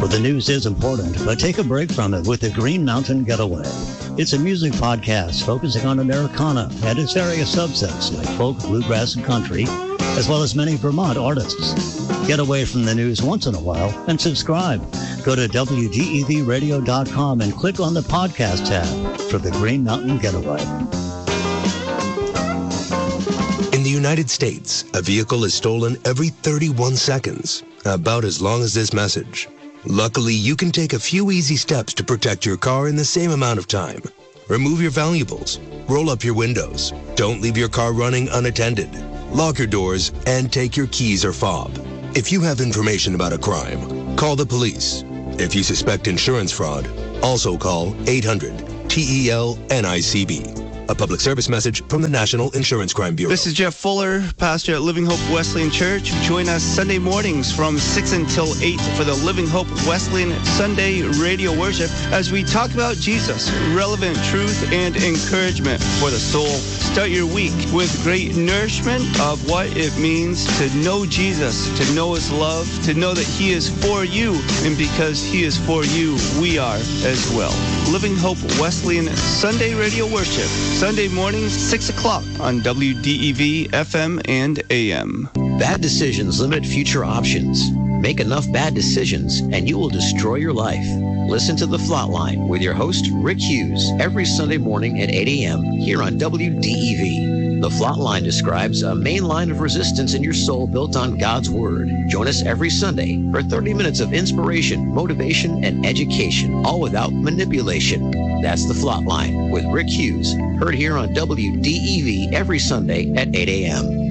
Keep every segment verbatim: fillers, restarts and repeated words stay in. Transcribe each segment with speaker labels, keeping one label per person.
Speaker 1: Well, the news is important, but take a break from it with the Green Mountain Getaway. It's a music podcast focusing on Americana and its various subsets like folk, bluegrass, and country, as well as many Vermont artists. Get away from the news once in a while and subscribe. Go to W D E V radio dot com and click on the podcast tab for the Green Mountain Getaway.
Speaker 2: In the United States, a vehicle is stolen every thirty-one seconds, about as long as this message. Luckily, you can take a few easy steps to protect your car in the same amount of time. Remove your valuables, roll up your windows, don't leave your car running unattended, lock your doors, and take your keys or fob. If you have information about a crime, call the police. If you suspect insurance fraud, also call eight hundred T E L N I C B. A public service message from the National Insurance Crime Bureau.
Speaker 3: This is Jeff Fuller, pastor at Living Hope Wesleyan Church. Join us Sunday mornings from six until eight for the Living Hope Wesleyan Sunday radio worship as we talk about Jesus, relevant truth and encouragement for the soul. Start your week with great nourishment of what it means to know Jesus, to know his love, to know that he is for you, and because he is for you, we are as well. Living Hope Wesleyan Sunday radio worship. Sunday mornings, six o'clock on W D E V F M and A M.
Speaker 4: Bad decisions limit future options. Make enough bad decisions and you will destroy your life. Listen to The Flatline with your host, Rick Hughes, every Sunday morning at eight a.m. here on W D E V. The Flatline describes a main line of resistance in your soul built on God's Word. Join us every Sunday for thirty minutes of inspiration, motivation, and education, all without manipulation. That's The Flatline with Rick Hughes, heard here on W D E V every Sunday at eight a.m.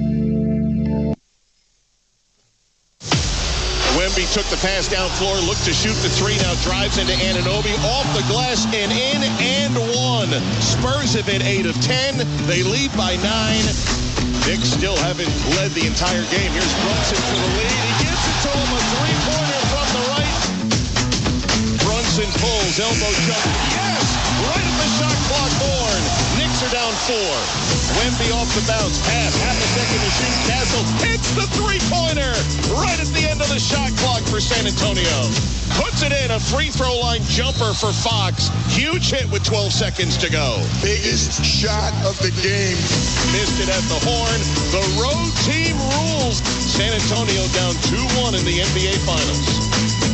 Speaker 5: Wemby took the pass down floor, looked to shoot the three, now drives into Anunoby, off the glass and in and one. Spurs have been eight of ten. They lead by nine. Knicks still haven't led the entire game. Here's Brunson for the lead. He gives it to him, a three-pointer from the right. Brunson pulls, elbow jump. Yes! Right at the shot clock board. Knicks are down four. Wemby off the bounce. Pass. Half a second to shoot. Castle hits the three-pointer right at the end of the shot clock for San Antonio. Puts it in. A free throw line jumper for Fox. Huge hit with twelve seconds to go.
Speaker 6: Biggest shot of the game.
Speaker 5: Missed it at the horn. The road team rules. San Antonio down two one in the N B A Finals.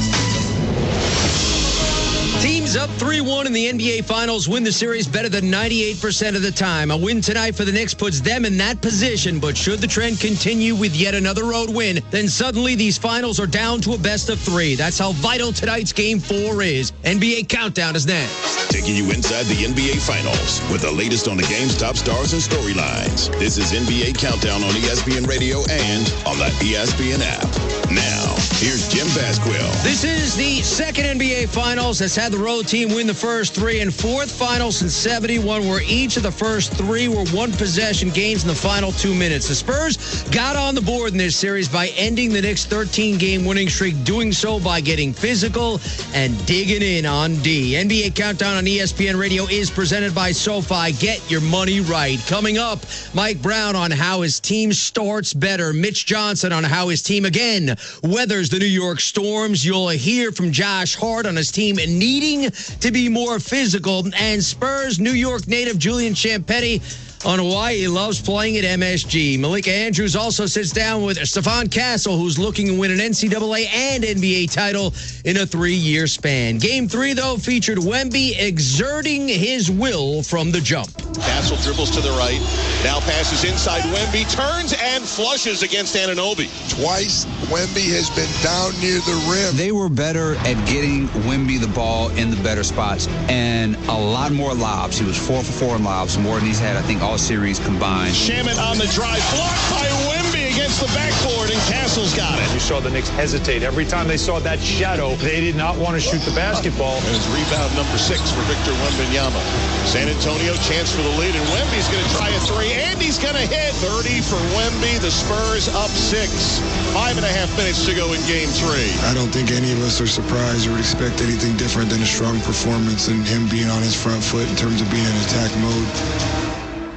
Speaker 7: Teams up three one in the N B A Finals win the series better than ninety-eight percent of the time. A win tonight for the Knicks puts them in that position, but should the trend continue with yet another road win, then suddenly these finals are down to a best of three. That's how vital tonight's Game four is. N B A Countdown is next.
Speaker 8: Taking you inside the N B A Finals with the latest on the game's top stars and storylines. This is N B A Countdown on E S P N Radio and on the E S P N app. Now, here's Jim Basquill.
Speaker 7: This is the second N B A Finals that's had the road team win the first three, and fourth final since seventy-one, where each of the first three were one-possession games in the final two minutes. The Spurs got on the board in this series by ending the Knicks' thirteen-game winning streak, doing so by getting physical and digging in on D. N B A Countdown on E S P N Radio is presented by SoFi. Get your money right. Coming up, Mike Brown on how his team starts better. Mitch Johnson on how his team, again, weathers the New York Storms. You'll hear from Josh Hart on his team needing to be more physical. And Spurs New York native Julian Champetti on why he loves playing at M S G. Malika Andrews also sits down with Stephon Castle, who's looking to win an N C double A and N B A title in a three-year span. Game three, though, featured Wemby exerting his will from the jump.
Speaker 5: Castle dribbles to the right, now passes inside Wemby, turns and flushes against Anunoby.
Speaker 6: Twice, Wemby has been down near the rim.
Speaker 9: They were better at getting Wemby the ball in the better spots and a lot more lobs. He was four for four in lobs, more than he's had, I think, all series combined.
Speaker 5: Shamet on the drive, blocked by Wemby against the backboard, and Castle's got it.
Speaker 10: You saw the Knicks hesitate. Every time they saw that shadow, they did not want to shoot the basketball.
Speaker 5: And it's rebound number six for Victor Wembanyama. San Antonio, chance for the lead, and Wemby's going to try a three, and he's going to hit. thirty for Wemby. The Spurs up six. Five and a half minutes to go in game three.
Speaker 6: I don't think any of us are surprised or would expect anything different than a strong performance and him being on his front foot in terms of being in attack mode.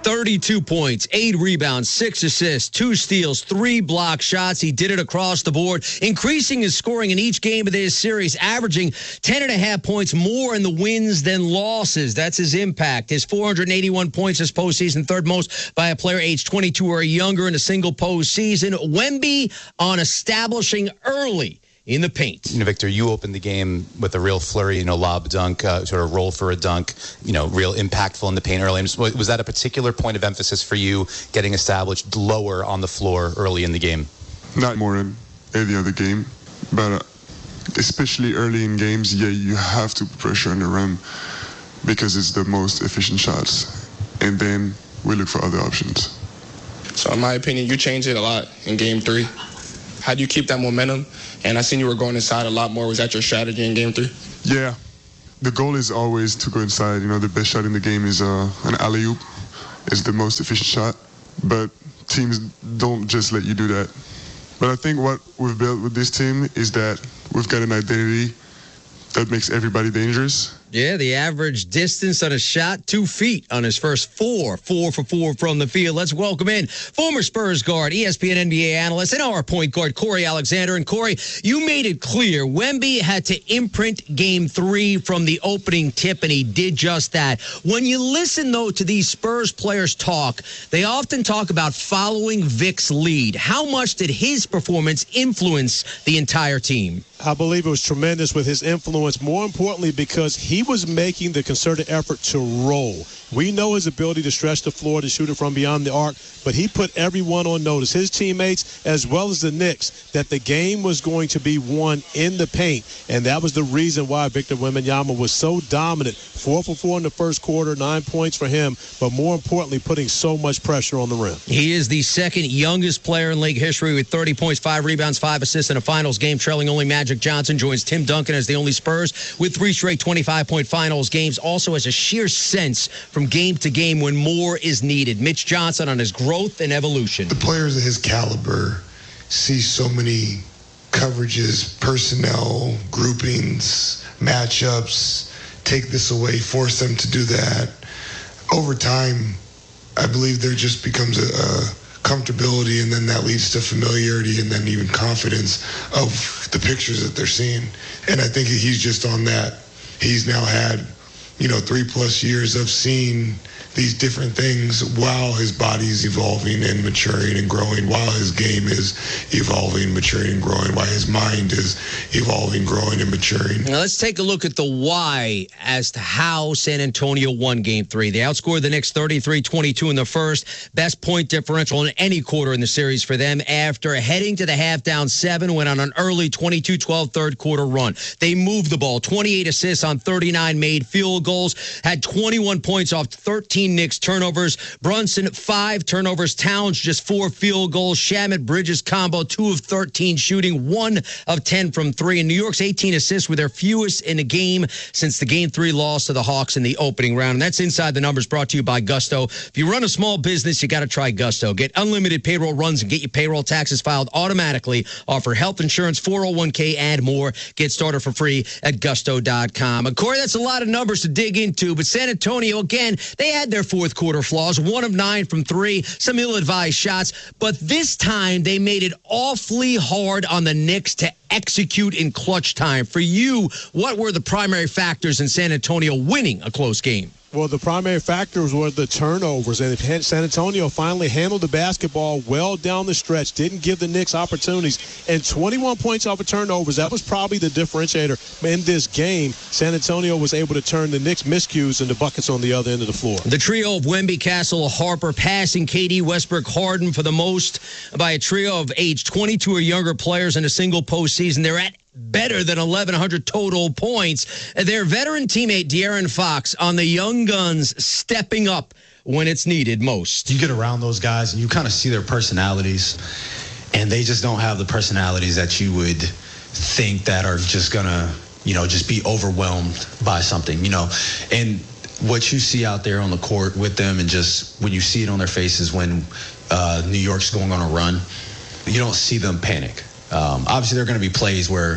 Speaker 7: thirty-two points, eight rebounds, six assists, two steals, three block shots. He did it across the board, increasing his scoring in each game of this series, averaging ten and a half points more in the wins than losses. That's his impact. His four hundred eighty-one points this postseason, third most by a player age twenty-two or younger in a single postseason. Wemby on establishing early in the paint.
Speaker 11: You know, Victor, you opened the game with a real flurry, you know, lob dunk, uh, sort of roll for a dunk, you know, real impactful in the paint early. Was that a particular point of emphasis for you, getting established lower on the floor early in the game?
Speaker 12: Not more than any other game, but uh, especially early in games, yeah, you have to pressure on the rim because it's the most efficient shots. And then we look for other options.
Speaker 13: So in my opinion, you changed it a lot in game three. How do you keep that momentum? And I seen you were going inside a lot more. Was that your strategy in game three?
Speaker 12: Yeah. The goal is always to go inside. You know, the best shot in the game is uh, an alley-oop. It's the most efficient shot. But teams don't just let you do that. But I think what we've built with this team is that we've got an identity that makes everybody dangerous.
Speaker 7: Yeah, the average distance on a shot, two feet on his first four. Four for four from the field. Let's welcome in former Spurs guard, E S P N N B A analyst, and our point guard, Corey Alexander. And Corey, you made it clear Wemby had to imprint game three from the opening tip, and he did just that. When you listen, though, to these Spurs players talk, they often talk about following Vic's lead. How much did his performance influence the entire team?
Speaker 14: I believe it was tremendous with his influence, more importantly because he was making the concerted effort to roll. We know his ability to stretch the floor, to shoot it from beyond the arc, but he put everyone on notice, his teammates as well as the Knicks, that the game was going to be won in the paint, and that was the reason why Victor Wembanyama was so dominant. Four for four in the first quarter, nine points for him, but more importantly, putting so much pressure on the rim.
Speaker 7: He is the second youngest player in league history with thirty points, five rebounds, five assists in a finals game, trailing only Magic Johnson. Joins Tim Duncan as the only Spurs with three straight twenty-five point finals games. Also has a sheer sense from game to game when more is needed. Mitch Johnson on his growth and evolution.
Speaker 6: The players of his caliber see so many coverages, personnel, groupings, matchups, take this away, force them to do that. Over time, I believe there just becomes a, a comfortability, and then that leads to familiarity and then even confidence of the pictures that they're seeing. And I think he's just on that. He's now had, you know, three plus years of seeing these different things while his body's evolving and maturing and growing, while his game is evolving, maturing, and growing, while his mind is evolving, growing, and maturing.
Speaker 7: Now let's take a look at the why as to how San Antonio won Game three. They outscored the Knicks thirty-three twenty-two in the first. Best point differential in any quarter in the series for them after heading to the half down seven, went on an early twenty-two twelve third quarter run. They moved the ball, twenty-eight assists on thirty-nine made field goals, had twenty-one points off thirteen Knicks turnovers. Brunson, five turnovers. Towns, just four field goals. Shamet, Bridges combo, two of thirteen shooting, one of ten from three. And New York's eighteen assists were their fewest in a game since the game three loss to the Hawks in the opening round. And that's Inside the Numbers, brought to you by Gusto. If you run a small business, you got to try Gusto. Get unlimited payroll runs and get your payroll taxes filed automatically. Offer health insurance, four oh one k, and more. Get started for free at gusto dot com. And Corey, that's a lot of numbers to dig into, but San Antonio, again, they had their fourth quarter flaws, one of nine from three, some ill-advised shots, but this time they made it awfully hard on the Knicks to execute in clutch time. For you, what were the primary factors in San Antonio winning a close game?
Speaker 14: Well, the primary factors were the turnovers, and San Antonio finally handled the basketball well down the stretch, didn't give the Knicks opportunities, and twenty-one points off of turnovers. That was probably the differentiator in this game. San Antonio was able to turn the Knicks' miscues into buckets on the other end of the floor.
Speaker 7: The trio of Wemby, Castle, Harper, passing K D, Westbrook, Harden for the most by a trio of age twenty-two or younger players in a single postseason. They're at better than eleven hundred total points. Their veteran teammate, De'Aaron Fox, on the young guns, stepping up when it's needed most.
Speaker 15: You get around those guys and you kind of see their personalities, and they just don't have the personalities that you would think that are just going to, you know, just be overwhelmed by something, you know. And what you see out there on the court with them, and just when you see it on their faces when uh, New York's going on a run, you don't see them panic. Um, obviously, there are going to be plays where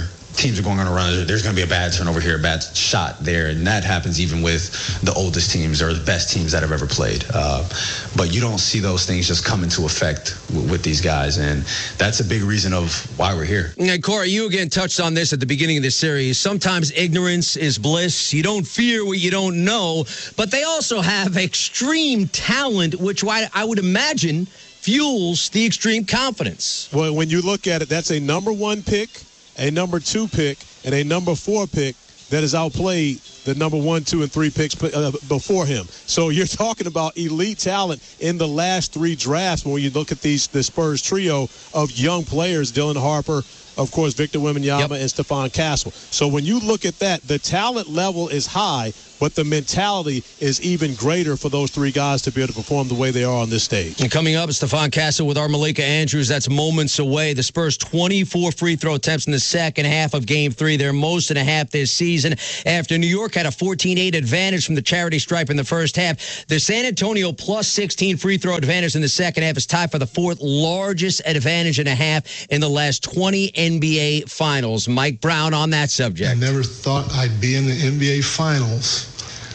Speaker 15: teams are going on a run. There's going to be a bad turnover here, a bad shot there, and that happens even with the oldest teams or the best teams that have ever played. Uh, but you don't see those things just come into effect w- with these guys, and that's a big reason of why we're here.
Speaker 7: Now, Corey, you again touched on this at the beginning of this series. Sometimes ignorance is bliss. You don't fear what you don't know, but they also have extreme talent, which I, I would imagine fuels the extreme confidence.
Speaker 14: Well, when you look at it, that's a number one pick, a number two pick, and a number four pick that has outplayed the number one, two, and three picks uh, before him. So you're talking about elite talent in the last three drafts when you look at these the Spurs trio of young players, Dylan Harper, of course, Victor Wembanyama, yep. and Stephon Castle. So when you look at that, the talent level is high, but the mentality is even greater for those three guys to be able to perform the way they are on this stage.
Speaker 7: And coming up, Stephon Castle with our Malika Andrews. That's moments away. The Spurs twenty-four free throw attempts in the second half of Game three. Their most and a half this season. After New York had a fourteen eight advantage from the charity stripe in the first half, the San Antonio plus sixteen free throw advantage in the second half is tied for the fourth largest advantage and a half in the last twenty N B A Finals. Mike Brown on that subject.
Speaker 16: I never thought I'd be in the N B A Finals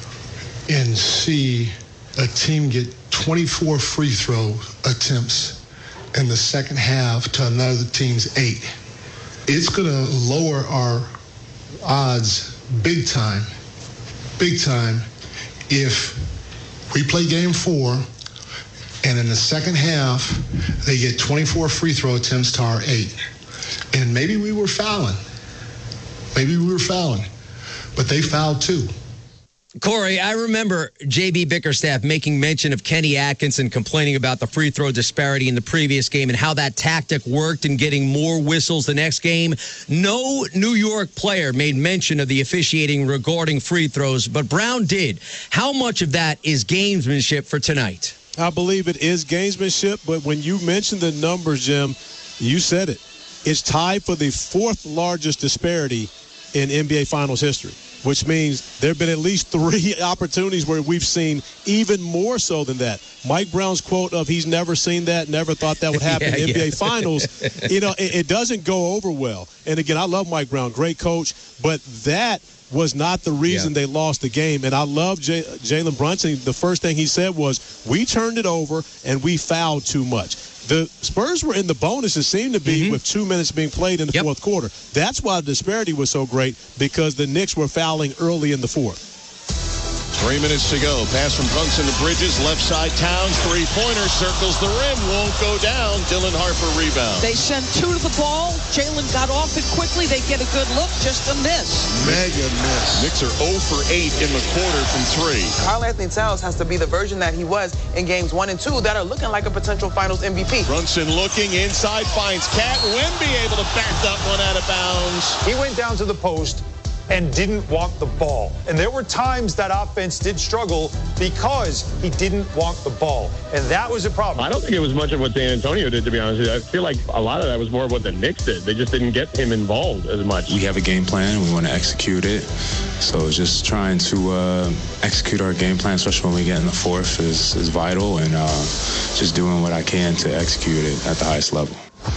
Speaker 16: and see a team get twenty-four free throw attempts in the second half to another team's eight. It's going to lower our odds big time, big time if we play game four and in the second half they get twenty-four free throw attempts to our eight. And maybe we were fouling. Maybe we were fouling. But they fouled too.
Speaker 7: Corey, I remember J B Bickerstaff making mention of Kenny Atkinson complaining about the free throw disparity in the previous game and how that tactic worked in getting more whistles the next game. No New York player made mention of the officiating regarding free throws, but Brown did. How much of that is gamesmanship for tonight?
Speaker 14: I believe it is gamesmanship, but when you mentioned the numbers, Jim, you said it. It's tied for the fourth largest disparity in N B A Finals history, which means there have been at least three opportunities where we've seen even more so than that. Mike Brown's quote of he's never seen that, never thought that would happen
Speaker 7: yeah,
Speaker 14: in N B A
Speaker 7: yeah.
Speaker 14: Finals, you know, it, it doesn't go over well. And again, I love Mike Brown, great coach, but that was not the reason yeah. they lost the game. And I love J- Jalen Brunson. The first thing he said was, we turned it over and we fouled too much. The Spurs were in the bonus, it seemed to be, mm-hmm. with two minutes being played in the yep. fourth quarter. That's why the disparity was so great, because the Knicks were fouling early in the fourth.
Speaker 5: Three minutes to go. Pass from Brunson to Bridges. Left side, Towns. Three-pointer. Circles the rim. Won't go down. Dylan Harper rebound.
Speaker 17: They send two to the ball. Jalen got off it quickly. They get a good look. Just a miss.
Speaker 5: Mega miss. Knicks are zero for eight in the quarter from three.
Speaker 18: Karl-Anthony Towns has to be the version that he was in games one and two that are looking like a potential finals M V P.
Speaker 5: Brunson looking inside. Finds Cat. Wemby able to back that one out of bounds.
Speaker 10: He went down to the post and didn't walk the ball. And there were times that offense did struggle because he didn't walk the ball. And that was a problem.
Speaker 19: I don't think it was much of what San Antonio did, to be honest with you. I feel like a lot of that was more of what the Knicks did. They just didn't get him involved as much.
Speaker 20: We have a game plan, and we want to execute it. So just trying to uh, execute our game plan, especially when we get in the fourth, is, is vital. And uh, just doing what I can to execute it at the highest level.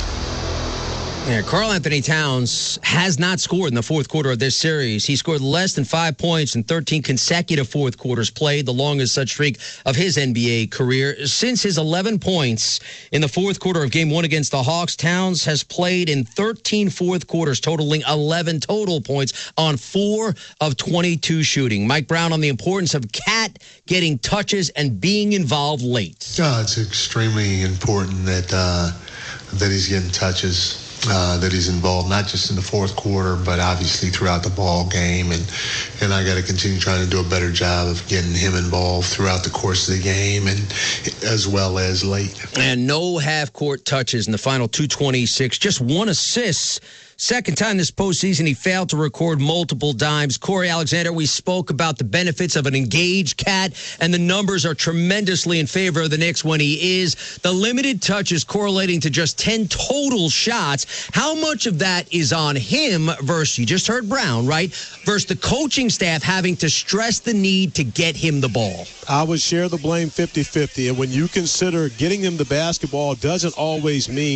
Speaker 7: Yeah, Karl-Anthony Towns has not scored in the fourth quarter of this series. He scored less than five points in thirteen consecutive fourth quarters played, the longest such streak of his N B A career. Since his eleven points in the fourth quarter of Game one against the Hawks, Towns has played in thirteen fourth quarters, totaling eleven total points on four of twenty-two shooting. Mike Brown on the importance of Cat getting touches and being involved late.
Speaker 16: Yeah, it's extremely important that uh, that he's getting touches. Uh, that he's involved, not just in the fourth quarter, but obviously throughout the ball game. And, and I got to continue trying to do a better job of getting him involved throughout the course of the game and as well as late.
Speaker 7: And no half-court touches in the final two twenty-six, just one assist. Second time this postseason, he failed to record multiple dimes. Corey Alexander, we spoke about the benefits of an engaged Cat, and the numbers are tremendously in favor of the Knicks when he is. The limited touches correlating to just ten total shots. How much of that is on him versus, you just heard Brown, right, versus the coaching staff having to stress the need to get him the ball?
Speaker 14: I would share the blame fifty-fifty, and when you consider getting him the basketball doesn't always mean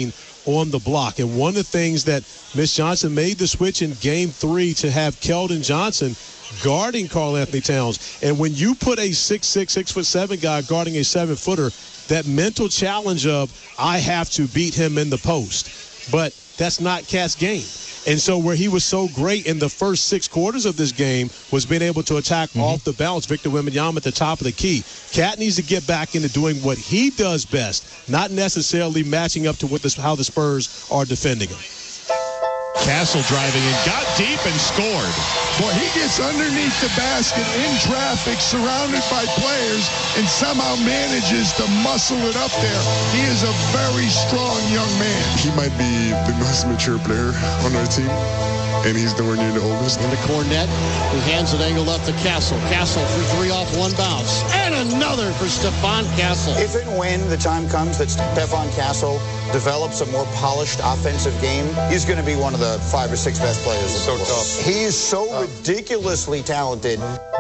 Speaker 14: on the block. And one of the things that Miss Johnson made the switch in game three to have Keldon Johnson guarding Karl Anthony Towns. And when you put a six six, six foot seven guy guarding a seven-footer, that mental challenge of, I have to beat him in the post. But that's not Cat's game. And so where he was so great in the first six quarters of this game was being able to attack mm-hmm. off the bounce. Victor Wembanyama at the top of the key. Cat needs to get back into doing what he does best, not necessarily matching up to what this, how the Spurs are defending him.
Speaker 5: Castle driving and got deep and scored.
Speaker 21: Boy, he gets underneath the basket in traffic, surrounded by players, and somehow manages to muscle it up there. He is a very strong young man.
Speaker 12: He might be the most mature player on our team, and he's nowhere near the oldest.
Speaker 22: Into Cornette, who hands it angled up to Castle. Castle for three off one bounce. And another for Stephon Castle.
Speaker 23: If and when the time comes that Stephon Castle develops a more polished offensive game, he's going to be one of the five or six best players. So tough. He is so ridiculously talented.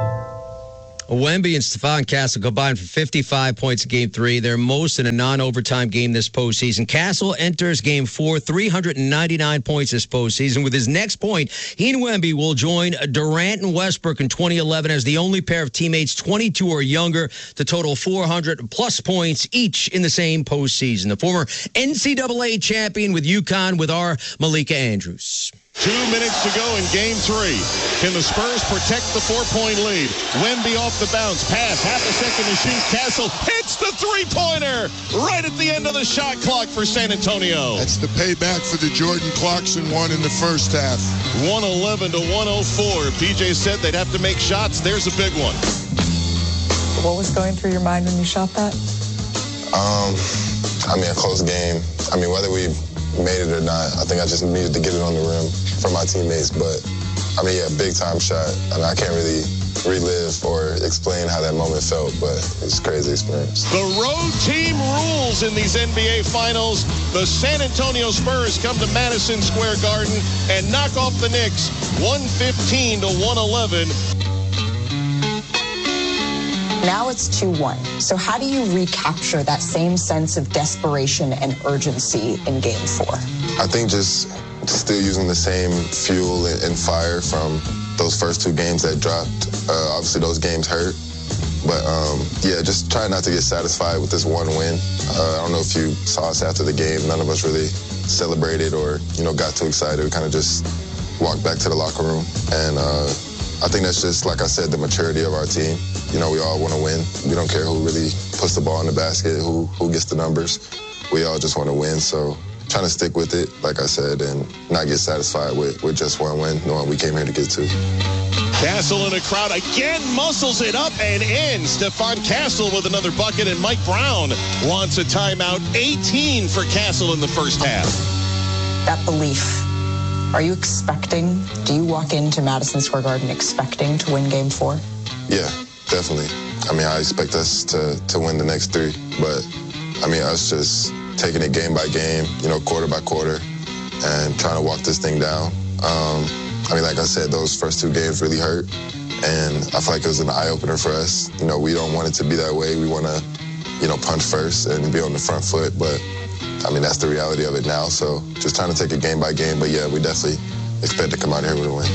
Speaker 7: Wemby and Stephon Castle combined for fifty-five points in game three. They're most in a non-overtime game this postseason. Castle enters game four, three hundred ninety-nine points this postseason. With his next point, he and Wemby will join Durant and Westbrook in twenty eleven as the only pair of teammates twenty-two or younger to total four hundred plus points each in the same postseason. The former N C double A champion with UConn with our Malika Andrews.
Speaker 5: Two minutes to go in game three. Can the Spurs protect the four-point lead? Wemby off the bounce. Pass. Half a second to shoot. Castle hits the three-pointer right at the end of the shot clock for San Antonio.
Speaker 21: That's the payback for the Jordan Clarkson one in the first half.
Speaker 5: one eleven to one oh four. P J said they'd have to make shots. There's a big one.
Speaker 24: What was going through your mind when you shot that?
Speaker 25: Um, I mean, a close game. I mean, whether we made it or not, I think I just needed to get it on the rim for my teammates. But, I mean, yeah, big-time shot. I mean, I can't really relive or explain how that moment felt, but it's a crazy experience.
Speaker 5: The road team rules in these N B A Finals. The San Antonio Spurs come to Madison Square Garden and knock off the Knicks one fifteen to one eleven.
Speaker 24: Now it's two one. So how do you recapture that same sense of desperation and urgency in game four?
Speaker 25: I think just still using the same fuel and fire from those first two games that dropped. Uh, obviously, those games hurt. But, um, yeah, just try not to get satisfied with this one win. Uh, I don't know if you saw us after the game. None of us really celebrated or, you know, got too excited. We kind of just walked back to the locker room. And uh, I think that's just, like I said, the maturity of our team. You know, we all want to win. We don't care who really puts the ball in the basket, who who gets the numbers. We all just want to win. So trying to stick with it, like I said, and not get satisfied with, with just one win, knowing we came here to get two.
Speaker 5: Castle in a crowd again muscles it up and in. Stephon Castle with another bucket, and Mike Brown wants a timeout. eighteen for Castle in the first half.
Speaker 24: That belief, are you expecting, do you walk into Madison Square Garden expecting to win game four?
Speaker 25: Yeah, definitely. I mean, I expect us to, to win the next three, but I mean, us just taking it game by game, you know, quarter by quarter, and trying to walk this thing down. Um, I mean, like I said, those first two games really hurt, and I feel like it was an eye-opener for us. You know, we don't want it to be that way. We want to, you know, punch first and be on the front foot, but, I mean, that's the reality of it now. So just trying to take it game by game, but, yeah, we definitely expect to come out here with a win.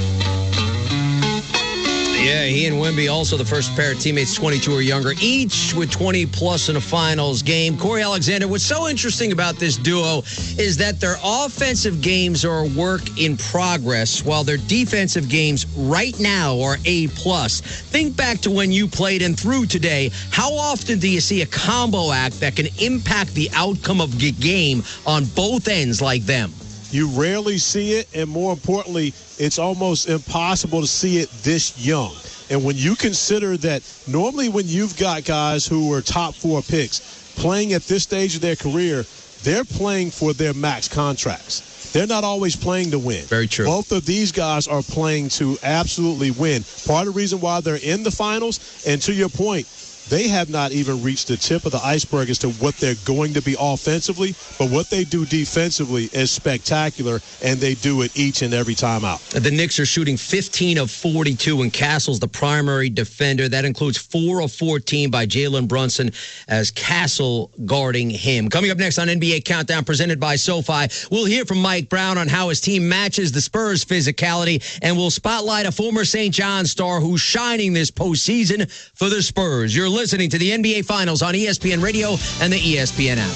Speaker 7: Yeah, he and Wemby also the first pair of teammates twenty-two or younger, each with twenty plus in a finals game. Corey Alexander, what's so interesting about this duo is that their offensive games are a work in progress, while their defensive games right now are A plus. Think back to when you played and through today. How often do you see a combo act that can impact the outcome of the game on both ends like them?
Speaker 14: You rarely see it, and more importantly, it's almost impossible to see it this young. And when you consider that normally when you've got guys who are top four picks playing at this stage of their career, they're playing for their max contracts. They're not always playing to win.
Speaker 7: Very true.
Speaker 14: Both of these guys are playing to absolutely win. Part of the reason why they're in the finals, and to your point, they have not even reached the tip of the iceberg as to what they're going to be offensively, but what they do defensively is spectacular, and they do it each and every time out.
Speaker 7: The Knicks are shooting fifteen of forty-two, and Castle's the primary defender. That includes four of fourteen by Jalen Brunson as Castle guarding him. Coming up next on N B A Countdown, presented by SoFi, we'll hear from Mike Brown on how his team matches the Spurs' physicality, and we'll spotlight a former Saint John star who's shining this postseason for the Spurs. You're listening to the N B A Finals on E S P N Radio and the E S P N app.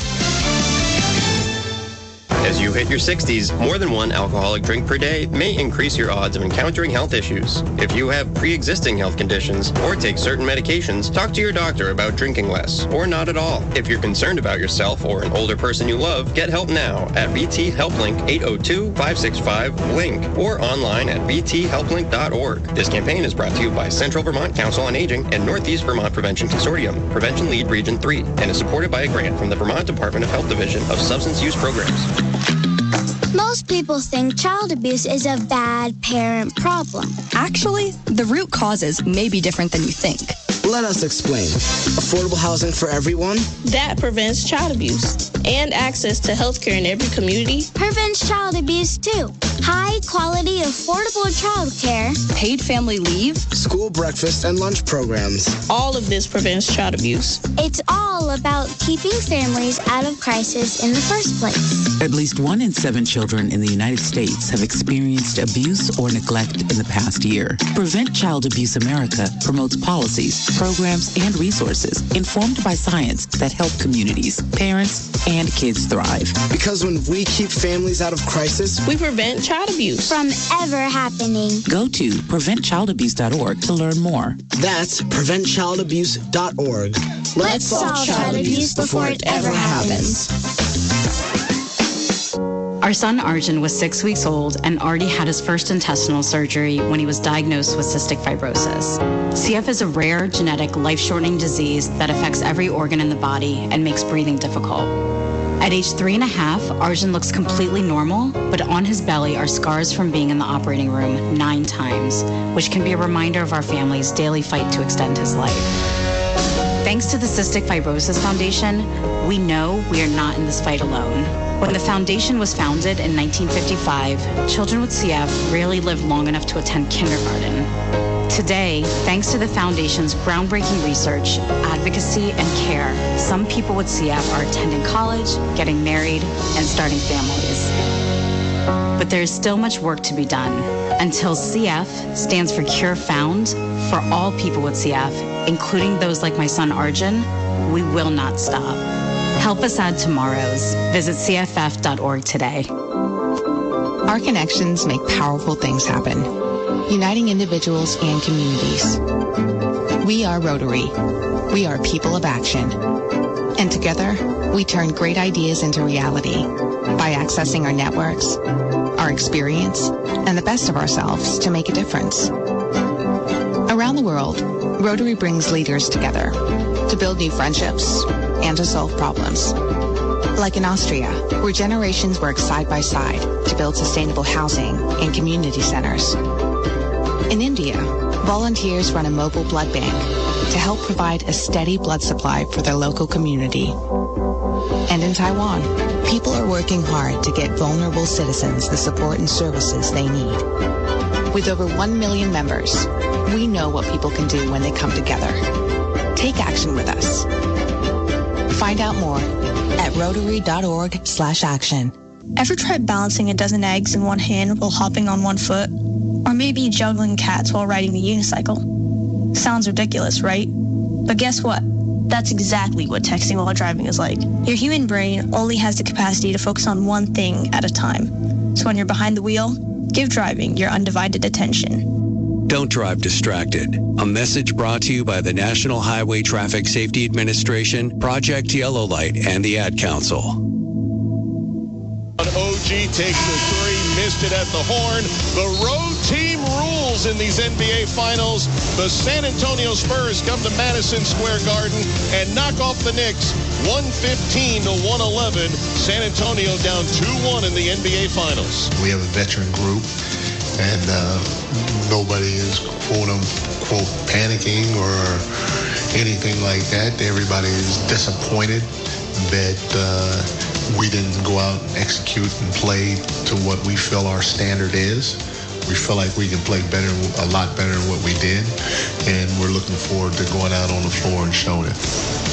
Speaker 1: As you hit your sixties, more than one alcoholic drink per day may increase your odds of encountering health issues. If you have pre-existing health conditions or take certain medications, talk to your doctor about drinking less or not at all. If you're concerned about yourself or an older person you love, get help now at V T HelpLink eight oh two, five six five, link or online at v t help link dot org. This campaign is brought to you by Central Vermont Council on Aging and Northeast Vermont Prevention Consortium, Prevention Lead Region three, and is supported by a grant from the Vermont Department of Health Division of Substance Use Programs.
Speaker 2: Most people think child abuse is a bad parent problem.
Speaker 3: Actually, the root causes may be different than you think.
Speaker 4: Let us explain. Affordable housing for everyone?
Speaker 8: That prevents child abuse. And access to health care in every community.
Speaker 2: Prevents child abuse, too. High quality, affordable child care.
Speaker 3: Paid family leave.
Speaker 4: School breakfast and lunch programs.
Speaker 8: All of this prevents child abuse.
Speaker 2: It's all about keeping families out of crisis in the first place.
Speaker 26: At least one in seven children in the United States have experienced abuse or neglect in the past year. Prevent Child Abuse America promotes policies, programs, and resources informed by science that help communities, parents, and kids thrive.
Speaker 4: Because when we keep families out of crisis,
Speaker 8: we prevent child abuse
Speaker 2: from ever happening.
Speaker 26: Go to prevent child abuse dot org to learn more.
Speaker 4: That's prevent child abuse dot org.
Speaker 2: Let's, Let's solve child abuse before it ever happens.
Speaker 27: Our son Arjun was six weeks old and already had his first intestinal surgery when he was diagnosed with cystic fibrosis. C F is a rare, genetic, life-shortening disease that affects every organ in the body and makes breathing difficult. At age three and a half, Arjun looks completely normal, but on his belly are scars from being in the operating room nine times, which can be a reminder of our family's daily fight to extend his life. Thanks to the Cystic Fibrosis Foundation, we know we are not in this fight alone. When the foundation was founded in nineteen fifty-five, children with C F rarely lived long enough to attend kindergarten. Today, thanks to the foundation's groundbreaking research, advocacy, and care, some people with C F are attending college, getting married, and starting families. But there is still much work to be done. Until C F stands for Cure Found, for all people with C F, including those like my son Arjun, we will not stop. Help us add tomorrows. Visit C F F dot org today.
Speaker 28: Our connections make powerful things happen, uniting individuals and communities. We are Rotary. We are people of action. And together, we turn great ideas into reality by accessing our networks, our experience, and the best of ourselves to make a difference. Around the world, Rotary brings leaders together to build new friendships and to solve problems. Like in Austria, where generations work side by side to build sustainable housing and community centers. In India, volunteers run a mobile blood bank to help provide a steady blood supply for their local community. And in Taiwan, people are working hard to get vulnerable citizens the support and services they need. With over one million members, we know what people can do when they come together. Take action with us. Find out more at rotary dot org slash action.
Speaker 29: Ever tried balancing a dozen eggs in one hand while hopping on one foot? Or maybe juggling cats while riding the unicycle? Sounds ridiculous, right? But guess what? That's exactly what texting while driving is like. Your human brain only has the capacity to focus on one thing at a time. So when you're behind the wheel, give driving your undivided attention.
Speaker 30: Don't drive distracted. A message brought to you by the National Highway Traffic Safety Administration, Project Yellow Light, and the Ad Council.
Speaker 5: O G takes the three, missed it at the horn. The road team rules in these N B A Finals. The San Antonio Spurs come to Madison Square Garden and knock off the Knicks one fifteen to one eleven. San Antonio down two one in the N B A Finals.
Speaker 6: We have a veteran group, and uh, nobody is, quote unquote, panicking or
Speaker 9: anything like that. Everybody is disappointed that uh, we didn't go out and execute and play to what we feel our standard is. We feel like we can play better, a lot better than what we did, and we're looking forward to going out on the floor and showing it.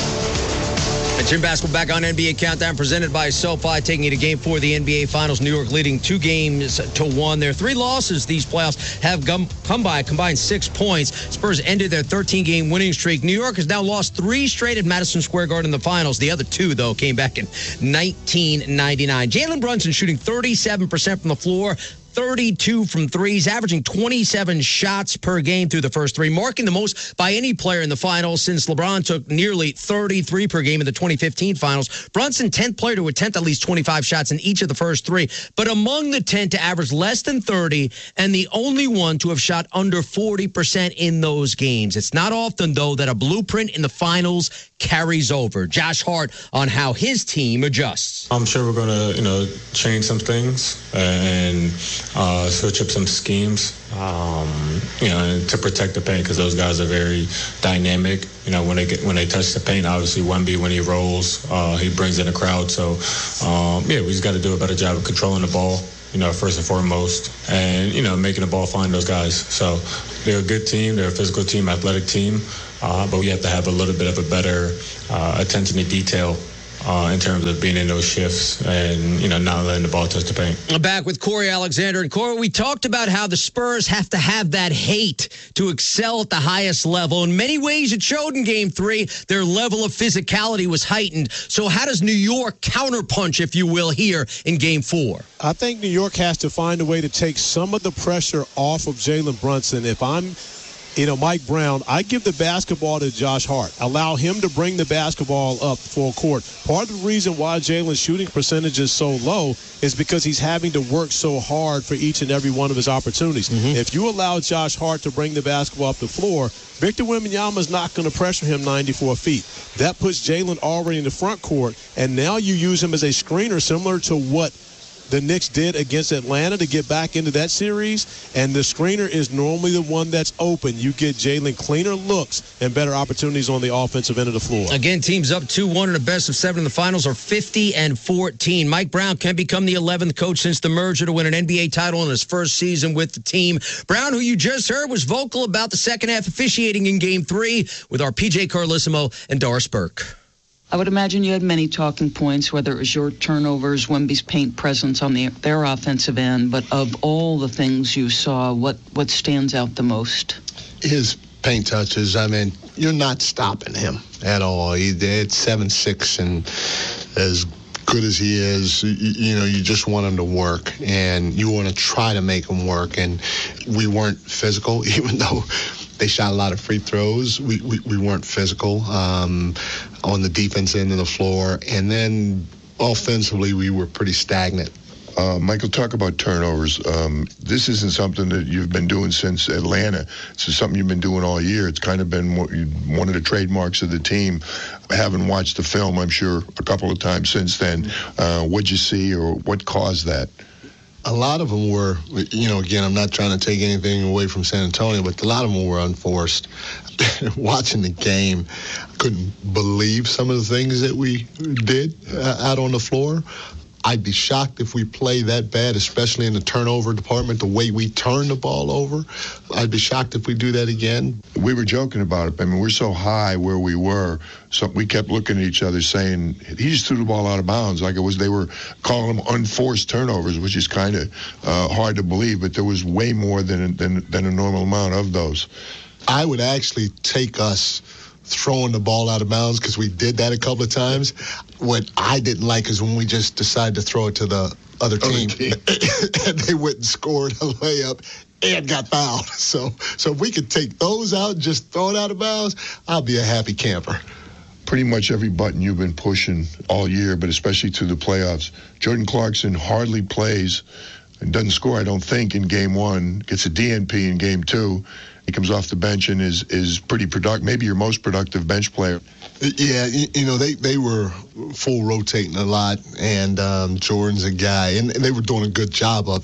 Speaker 7: And Jim Basketball back on N B A Countdown, presented by SoFi, taking you to Game four of the N B A Finals. New York leading two games to one. Their three losses these playoffs have come, come by a combined six points. Spurs ended their thirteen-game winning streak. New York has now lost three straight at Madison Square Garden in the Finals. The other two, though, came back in nineteen ninety-nine. Jalen Brunson shooting thirty-seven percent from the floor, thirty-two from threes, averaging twenty-seven shots per game through the first three, marking the most by any player in the finals since LeBron took nearly thirty-three per game in the twenty fifteen finals. Brunson, tenth player to attempt at least twenty-five shots in each of the first three, but among the ten to average less than thirty, and the only one to have shot under forty percent in those games. It's not often, though, that a blueprint in the finals carries over. Josh Hart on how his team adjusts.
Speaker 10: I'm sure we're going to, you know, change some things and uh, switch up some schemes, um, you know, to protect the paint, because those guys are very dynamic. You know, when they get when they touch the paint, obviously Wemby, when he rolls, uh, he brings in a crowd. So, um, yeah, we just got to do a better job of controlling the ball, you know, first and foremost, and, you know, making the ball find those guys. So they're a good team. They're a physical team, athletic team, uh, but we have to have a little bit of a better uh, attention to detail Uh, in terms of being in those shifts and, you know, not letting the ball touch the paint.
Speaker 7: Back with Corey Alexander. And Corey, we talked about how the Spurs have to have that hate to excel at the highest level. In many ways, it showed in Game three. Their level of physicality was heightened. So how does New York counterpunch, if you will, here in Game four?
Speaker 14: I think New York has to find a way to take some of the pressure off of Jalen Brunson. If I'm You know, Mike Brown, I give the basketball to Josh Hart. Allow him to bring the basketball up full court. Part of the reason why Jalen's shooting percentage is so low is because he's having to work so hard for each and every one of his opportunities. Mm-hmm. If you allow Josh Hart to bring the basketball up the floor, Victor Wembanyama is not going to pressure him ninety-four feet. That puts Jalen already in the front court, and now you use him as a screener, similar to what the Knicks did against Atlanta to get back into that series, and the screener is normally the one that's open. You get Jalen cleaner looks and better opportunities on the offensive end of the floor.
Speaker 7: Again, teams up two one in a best of seven in the finals are fifty and fourteen. Mike Brown can become the eleventh coach since the merger to win an N B A title in his first season with the team. Brown, who you just heard, was vocal about the second half officiating in Game three with our P J Carlissimo and Doris Burke.
Speaker 11: I would imagine you had many talking points, whether it was your turnovers, Wemby's paint presence on the, their offensive end. But of all the things you saw, what, what stands out the most?
Speaker 9: His paint touches. I mean, you're not stopping him at all. He did seven six, and as good as he is, you, you know, you just want him to work, and you want to try to make him work. And we weren't physical, even though they shot a lot of free throws. We we, we weren't physical um, on the defense end of the floor. And then offensively, we were pretty stagnant.
Speaker 13: Uh, Michael, talk about turnovers. Um, this isn't something that you've been doing since Atlanta. This is something you've been doing all year. It's kind of been one of the trademarks of the team. I haven't watched the film, I'm sure, a couple of times since then. Uh, what'd you see, or what caused that?
Speaker 9: A lot of them were, you know, again, I'm not trying to take anything away from San Antonio, but a lot of them were unforced. Watching the game, I couldn't believe some of the things that we did uh, out on the floor. I'd be shocked if we play that bad, especially in the turnover department, the way we turn the ball over. I'd be shocked if we do that again.
Speaker 13: We were joking about it. I mean, we're so high where we were, so we kept looking at each other saying, he just threw the ball out of bounds, like it was they were calling them unforced turnovers, which is kind of uh, hard to believe, but there was way more than, than, than a normal amount of those.
Speaker 9: I would actually take us throwing the ball out of bounds, because we did that a couple of times. What I didn't like is when we just decided to throw it to the other team, other team. and they went and scored a layup and got fouled. So, so if we could take those out, just throw it out of bounds, I'll be a happy camper.
Speaker 13: Pretty much every button you've been pushing all year, but especially to the playoffs. Jordan Clarkson hardly plays and doesn't score, I don't think, in game one. Gets a D N P in game two. He comes off the bench and is is pretty productive, maybe your most productive bench player.
Speaker 9: Yeah, you, you know, they, they were full rotating a lot, and um, Jordan's a guy, and they were doing a good job of it.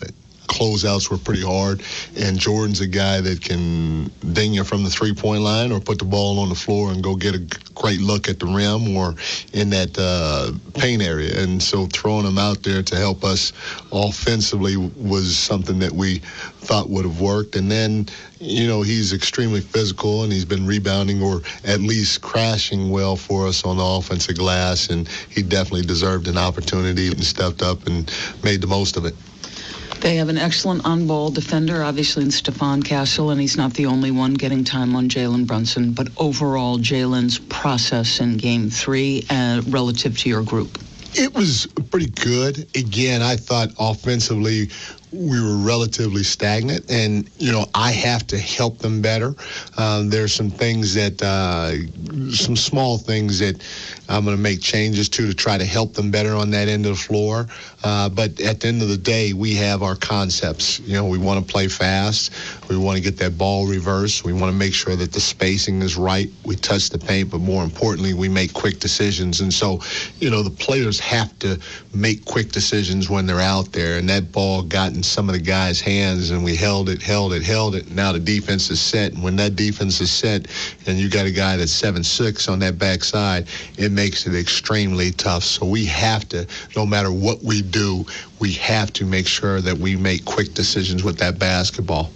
Speaker 9: closeouts were pretty hard, and Jordan's a guy that can ding you from the three-point line or put the ball on the floor and go get a great look at the rim or in that uh, paint area. And so throwing him out there to help us offensively was something that we thought would have worked. And then, you know, he's extremely physical, and he's been rebounding or at least crashing well for us on the offensive glass, and he definitely deserved an opportunity and stepped up and made the most of it.
Speaker 11: They have an excellent on-ball defender, obviously, in Stephon Castle, and he's not the only one getting time on Jalen Brunson. But overall, Jalen's process in Game three uh, relative to your group?
Speaker 9: It was pretty good. Again, I thought offensively we were relatively stagnant, and, you know, I have to help them better. Um, there's some things that, uh, some small things that I'm going to make changes to to try to help them better on that end of the floor. Uh, but at the end of the day, we have our concepts. You know, we want to play fast. We want to get that ball reversed. We want to make sure that the spacing is right. We touch the paint, but more importantly, we make quick decisions. And so, you know, the players have to make quick decisions when they're out there. And that ball got in some of the guys' hands, and we held it, held it, held it. Now the defense is set. And when that defense is set and you got a guy that's seven six on that backside, it makes it extremely tough. So we have to, no matter what we do, we have to make sure that we make quick decisions with that basketball.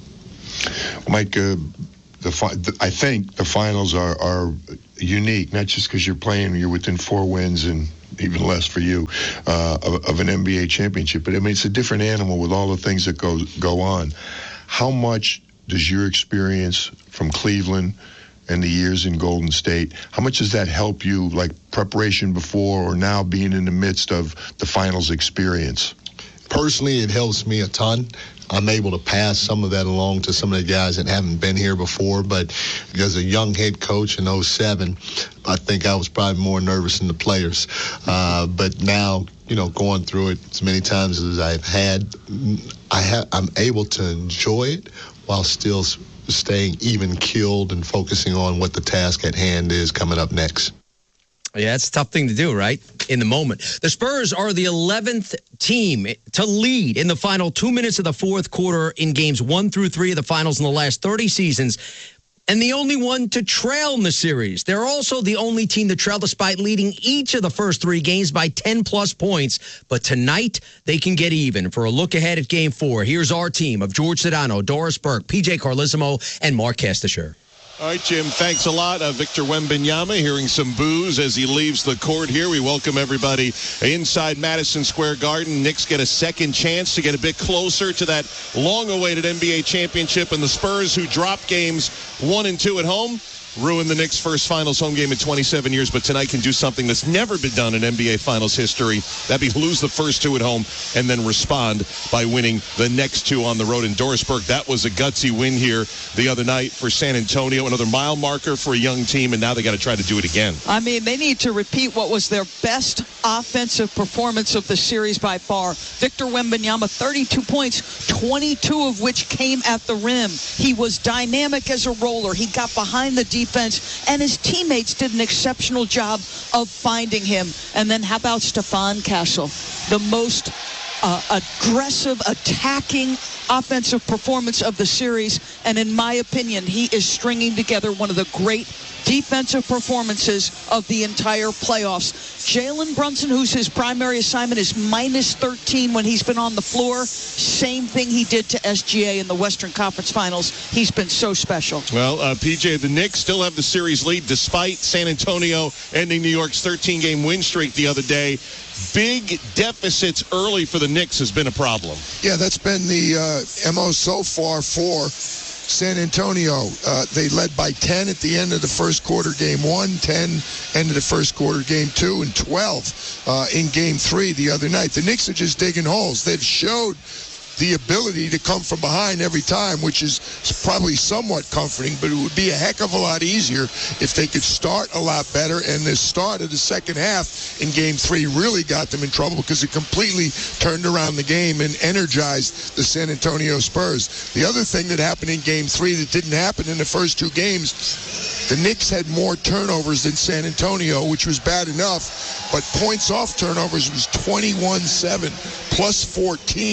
Speaker 13: Mike, uh, the fi- I think the finals are, are unique, not just because you're playing, you're within four wins and even less for you, uh, of, of an N B A championship. But I mean, it's a different animal with all the things that go go on. How much does your experience from Cleveland and the years in Golden State, how much does that help you, like preparation before or now being in the midst of the finals experience?
Speaker 9: Personally, it helps me a ton. I'm able to pass some of that along to some of the guys that haven't been here before. But as a young head coach in oh seven, I think I was probably more nervous than the players. Uh, but now, you know, going through it as many times as I've had, I ha- I'm able to enjoy it while still staying even keeled and focusing on what the task at hand is coming up next.
Speaker 7: Yeah, it's a tough thing to do, right? In the moment. The Spurs are the eleventh team to lead in the final two minutes of the fourth quarter in games one through three of the finals in the last thirty seasons, and the only one to trail in the series. They're also the only team to trail despite leading each of the first three games by ten plus points. But tonight, they can get even. For a look ahead at game four, here's our team of George Sedano, Doris Burke, P J Carlesimo, and Mark Castasher.
Speaker 5: All right, Jim, thanks a lot. Uh, Victor Wembanyama hearing some boos as he leaves the court here. We welcome everybody inside Madison Square Garden. Knicks get a second chance to get a bit closer to that long-awaited N B A championship, and the Spurs, who dropped games one and two at home, ruined the Knicks' first finals home game in twenty-seven years, but tonight can do something that's never been done in N B A finals history. That'd be lose the first two at home and then respond by winning the next two on the road. In Dorisburg, that was a gutsy win here the other night for San Antonio. Another mile marker for a young team, and now they got to try to do it again.
Speaker 12: I mean, they need to repeat what was their best offensive performance of the series by far. Victor Wembanyama, thirty-two points, twenty-two of which came at the rim. He was dynamic as a roller. He got behind the defense. Defense, and his teammates did an exceptional job of finding him. And then how about Stephon Castle, the most uh, aggressive, attacking offensive performance of the series, and in my opinion, he is stringing together one of the great defensive performances of the entire playoffs. Jalen Brunson, who's his primary assignment, is minus thirteen when he's been on the floor. Same thing he did to S G A in the Western Conference Finals. He's been so special.
Speaker 5: Well, uh, P J, the Knicks still have the series lead despite San Antonio ending New York's thirteen-game win streak the other day. Big deficits early for the Knicks has been a problem.
Speaker 6: Yeah, that's been the uh, M O so far for San Antonio. Uh, they led by ten at the end of the first quarter, game one, ten end of the first quarter, game two, and twelve uh, in game three the other night. The Knicks are just digging holes. They've showed the ability to come from behind every time, which is probably somewhat comforting, but it would be a heck of a lot easier if they could start a lot better. And the start of the second half in game three really got them in trouble because it completely turned around the game and energized the San Antonio Spurs. The other thing that happened in game three that didn't happen in the first two games, the Knicks had more turnovers than San Antonio, which was bad enough, but points off turnovers was twenty-one seven, plus fourteen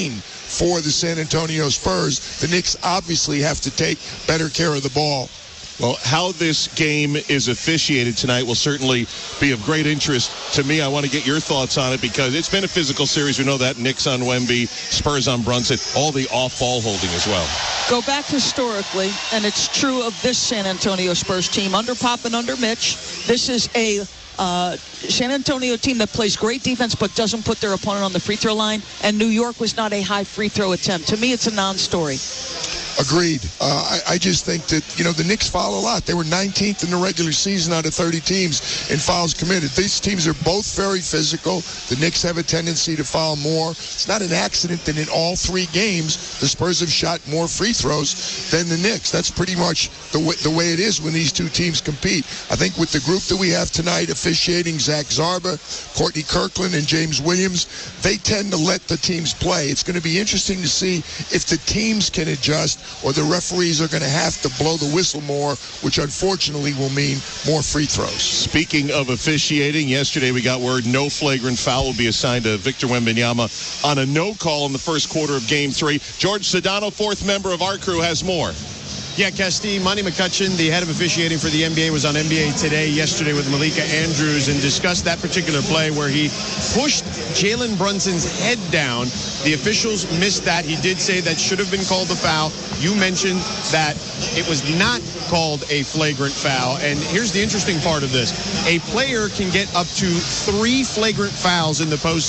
Speaker 13: for the San Antonio Spurs. The Knicks obviously have to take better care of the ball.
Speaker 5: Well, how this game is officiated tonight will certainly be of great interest to me. I want to get your thoughts on it because it's been a physical series. We know that. Knicks on Wemby, Spurs on Brunson, all the off-ball holding as well.
Speaker 12: Go back historically, and it's true of this San Antonio Spurs team. Under Pop and under Mitch, this is a uh, San Antonio team that plays great defense but doesn't put their opponent on the free throw line, and New York was not a high free throw attempt. To me, it's a non-story.
Speaker 13: Agreed. Uh, I, I just think that, you know, the Knicks foul a lot. They were nineteenth in the regular season out of thirty teams in fouls committed. These teams are both very physical. The Knicks have a tendency to foul more. It's not an accident that in all three games, the Spurs have shot more free throws than the Knicks. That's pretty much the way, the way it is when these two teams compete. I think with the group that we have tonight, officiating Zach Zarba, Courtney Kirkland, and James Williams, they tend to let the teams play. It's going to be interesting to see if the teams can adjust or the referees are going to have to blow the whistle more, which unfortunately will mean more free throws.
Speaker 5: Speaking of officiating, yesterday we got word no flagrant foul will be assigned to Victor Wembanyama on a no call in the first quarter of Game three. George Sedano, fourth member of our crew, has more.
Speaker 15: Yeah, Casti, Monty McCutcheon, the head of officiating for the N B A, was on N B A Today yesterday with Malika Andrews and discussed that particular play where he pushed Jalen Brunson's head down. The officials missed that. He did say that should have been called a foul. You mentioned that it was not called a flagrant foul. And here's the interesting part of this. A player can get up to three flagrant fouls in the postseason.